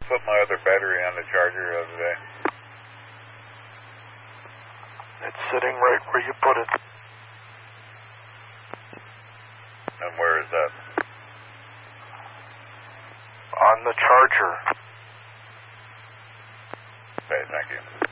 put my other battery on the charger the other day? It's sitting right where you put it. And where is that? On the charger. Okay, thank you.